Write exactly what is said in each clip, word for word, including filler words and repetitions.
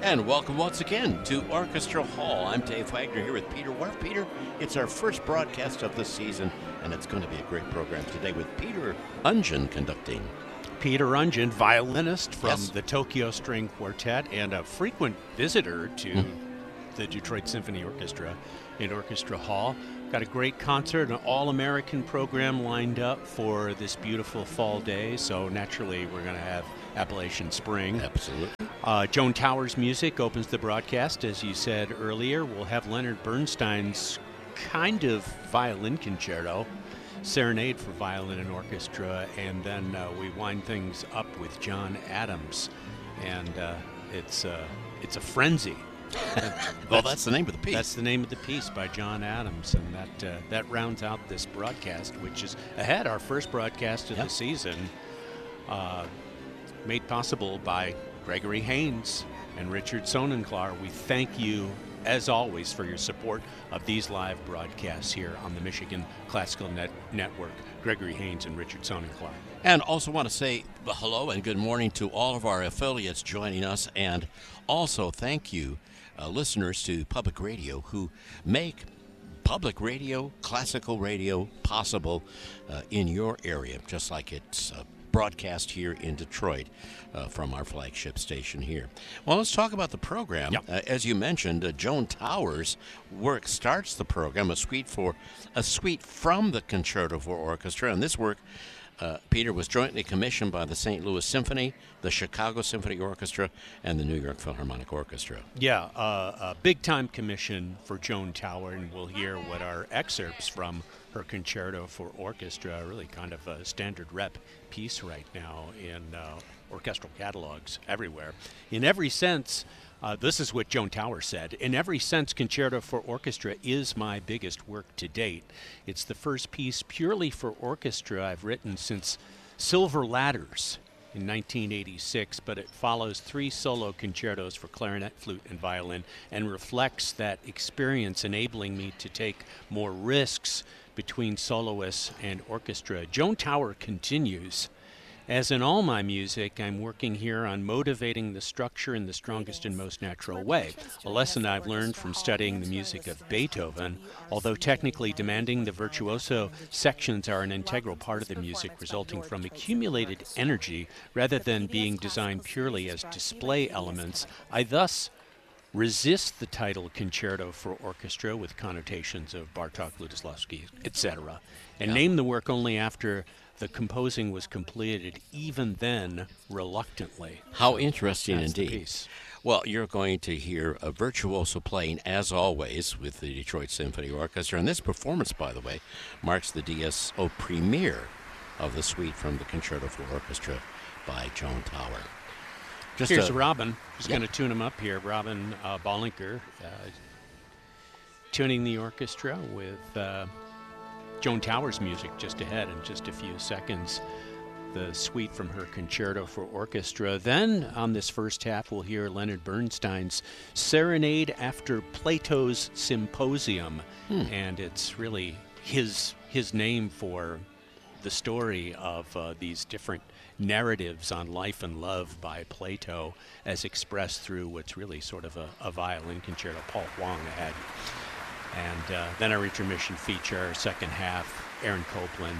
And welcome once again to Orchestra Hall. I'm Dave Wagner here with Peter Wharf. Peter, it's our first broadcast of the season, and it's going to be a great program today with Peter Ungen conducting. Peter Ungen, violinist from Yes. the Tokyo String Quartet and a frequent visitor to mm. the Detroit Symphony Orchestra in Orchestra Hall. Got a great concert, an all-American program lined up for this beautiful fall day, so naturally we're going to have Appalachian Spring. Absolutely. Uh, Joan Towers music opens the broadcast, as you said earlier. We'll have Leonard Bernstein's kind of violin concerto, Serenade for Violin and Orchestra, and then uh, we wind things up with John Adams, and uh, it's uh, it's a frenzy. Well, that's the name of the piece. That's the name of the piece by John Adams, and that uh, that rounds out this broadcast, which is ahead our first broadcast of yep. the season, uh, made possible by Gregory Haynes and Richard Sonnenklar. We thank you, as always, for your support of these live broadcasts here on the Michigan Classical Net- Network. Gregory Haynes and Richard Sonnenklar. And also want to say hello and good morning to all of our affiliates joining us, and also thank you, uh, listeners to Public Radio, who make public radio, classical radio possible uh, in your area, just like it's uh, broadcast here in Detroit uh, from our flagship station here. Well, let's talk about the program. Yep. Uh, as you mentioned, uh, Joan Towers' work starts the program, a suite for a suite from the Concerto for Orchestra, and this work, uh, Peter, was jointly commissioned by the Saint Louis Symphony, the Chicago Symphony Orchestra, and the New York Philharmonic Orchestra. Yeah, uh, a big-time commission for Joan Tower, and we'll hear what are excerpts from her Concerto for Orchestra, really kind of a standard rep piece right now in uh, orchestral catalogs everywhere. In every sense, uh, this is what Joan Tower said, in every sense, Concerto for Orchestra is my biggest work to date. It's the first piece purely for orchestra I've written since Silver Ladders in nineteen eighty-six, but it follows three solo concertos for clarinet, flute, and violin, and reflects that experience, enabling me to take more risks between soloists and orchestra. Joan Tower continues, as in all my music, I'm working here on motivating the structure in the strongest and most natural way, a lesson I've learned from studying the music of Beethoven. Although technically demanding, the virtuoso sections are an integral part of the music, resulting from accumulated energy rather than being designed purely as display elements. I thus resist the title Concerto for Orchestra with connotations of Bartók, Lutoslawski, et cetera, and yeah. name the work only after the composing was completed, even then, reluctantly. How interesting That's indeed. Well, you're going to hear a virtuoso playing, as always, with the Detroit Symphony Orchestra, and this performance, by the way, marks the D S O premiere of the suite from the Concerto for Orchestra by Joan Tower. Just Here's a, Robin, who's yeah. going to tune him up here. Robin uh, Bollinger, uh, tuning the orchestra with uh, Joan Towers' music just ahead in just a few seconds. The suite from her Concerto for Orchestra. Then, on this first half, we'll hear Leonard Bernstein's Serenade after Plato's Symposium. Hmm. And it's really his his name for the story of uh, these different narratives on life and love by Plato, as expressed through what's really sort of a, a violin concerto Paul Huang had. And uh, then our intermission feature, our second half, Aaron Copland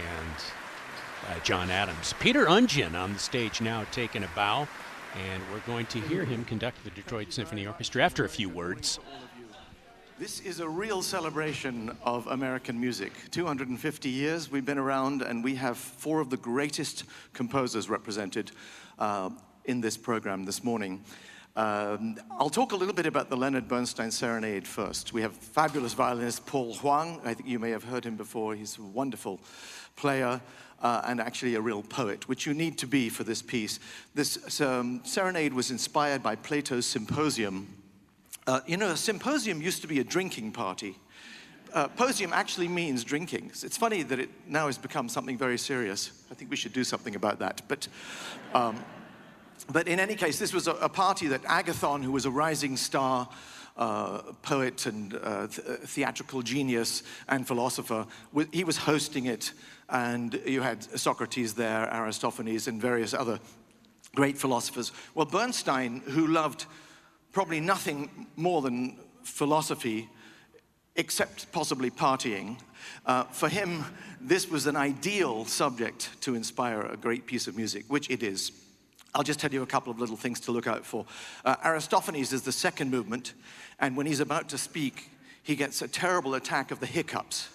and uh, John Adams. Peter Ungen on the stage now, taking a bow, and we're going to hear him conduct the Detroit Symphony Orchestra after a few words. This is a real celebration of American music. two hundred fifty years we've been around, and we have four of the greatest composers represented uh, in this program this morning. Um, I'll talk a little bit about the Leonard Bernstein Serenade first. We have fabulous violinist Paul Huang. I think you may have heard him before. He's a wonderful player uh, and actually a real poet, which you need to be for this piece. This um, Serenade was inspired by Plato's Symposium. Uh, you know, a symposium used to be a drinking party. Uh, posium actually means drinking. It's funny that it now has become something very serious. I think we should do something about that. But, um, but in any case, this was a, a party that Agathon, who was a rising star uh, poet and uh, th- theatrical genius and philosopher, w- he was hosting it. And you had Socrates there, Aristophanes, and various other great philosophers. Well, Bernstein, who loved probably nothing more than philosophy, except possibly partying. Uh, for him, this was an ideal subject to inspire a great piece of music, which it is. I'll just tell you a couple of little things to look out for. Uh, Aristophanes is the second movement, and when he's about to speak, he gets a terrible attack of the hiccups.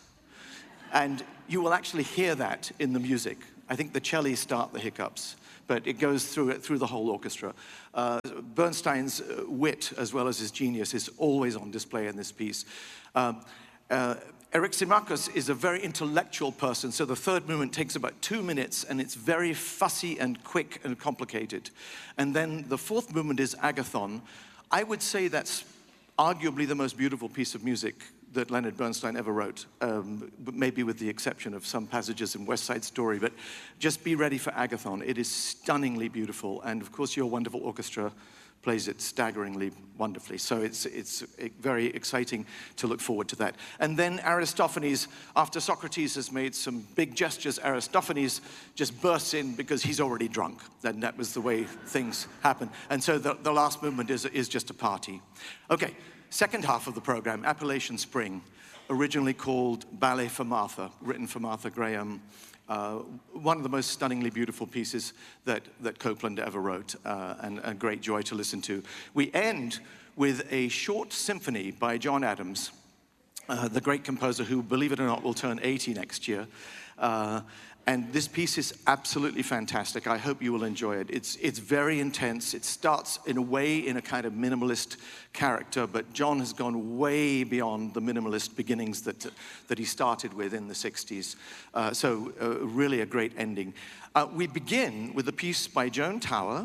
And you will actually hear that in the music. I think the celli start the hiccups, but it goes through it through the whole orchestra. Uh, Bernstein's wit, as well as his genius, is always on display in this piece. Uh, uh, Eryximachus is a very intellectual person, so the third movement takes about two minutes, and it's very fussy and quick and complicated. And then the fourth movement is Agathon. I would say that's arguably the most beautiful piece of music that Leonard Bernstein ever wrote, um, but maybe with the exception of some passages in West Side Story. But just be ready for Agathon. It is stunningly beautiful, and of course your wonderful orchestra plays it staggeringly wonderfully. So it's, it's very exciting to look forward to that. And then Aristophanes, after Socrates has made some big gestures, Aristophanes just bursts in because he's already drunk. And that was the way things happen. And so the, the last movement is, is just a party. Okay. Second half of the program, Appalachian Spring, originally called Ballet for Martha, written for Martha Graham. Uh, one of the most stunningly beautiful pieces that, that Copland ever wrote, uh, and a great joy to listen to. We end with a short symphony by John Adams, uh, the great composer who, believe it or not, will turn eighty next year. Uh, And this piece is absolutely fantastic. I hope you will enjoy it. It's, it's very intense. It starts in a way in a kind of minimalist character, but John has gone way beyond the minimalist beginnings that, that he started with in the sixties. Uh, so uh, really a great ending. Uh, we begin with a piece by Joan Tower.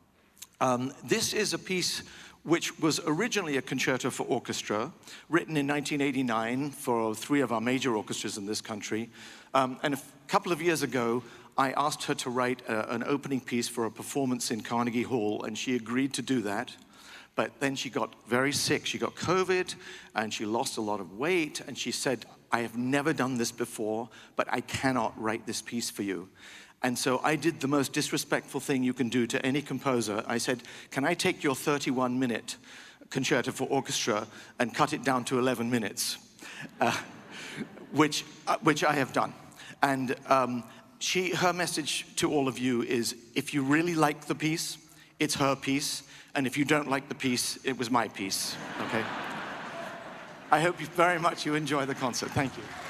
Um, this is a piece which was originally a concerto for orchestra, written in nineteen eighty-nine for three of our major orchestras in this country. Um, and a couple of years ago, I asked her to write a, an opening piece for a performance in Carnegie Hall, and she agreed to do that. But then she got very sick. She got COVID, and she lost a lot of weight, and she said, I have never done this before, but I cannot write this piece for you. And so I did the most disrespectful thing you can do to any composer. I said, can I take your thirty-one minute concerto for orchestra and cut it down to eleven minutes? Uh, which, uh, which I have done. And um, she, her message to all of you is, if you really like the piece, it's her piece. And if you don't like the piece, it was my piece, okay? I hope you very much you enjoy the concert. Thank you.